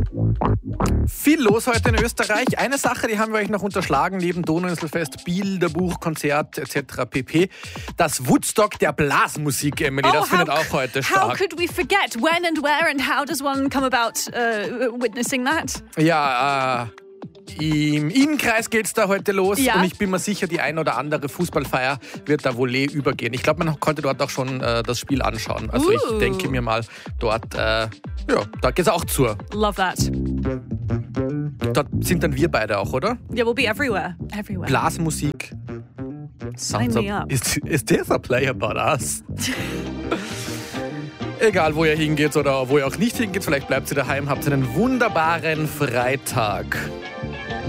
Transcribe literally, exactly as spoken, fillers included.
Viel los heute in Österreich. Eine Sache, die haben wir euch noch unterschlagen, neben Donauinselfest, Bilderbuch, Konzert et cetera pp. Das Woodstock der Blasmusik, Emily, das Oh, findet how- auch heute How statt. could we forget? When and where and how does one come about uh, witnessing that? Ja, äh, im Innenkreis geht's da heute los Ja. und ich bin mir sicher, die ein oder andere Fußballfeier wird da wohl eh übergehen. Ich glaube, man konnte dort auch schon äh, das Spiel anschauen. Also Uh. ich denke mir mal, dort, äh, ja, da geht's auch zur. Love that. Dort sind dann wir beide auch, oder? Yeah, we'll be everywhere. Everywhere. Blasmusik. Sign Sounds me up. up. Is, is this a play about us? Egal, wo ihr hingeht oder wo ihr auch nicht hingeht, vielleicht bleibt ihr daheim, habt einen wunderbaren Freitag.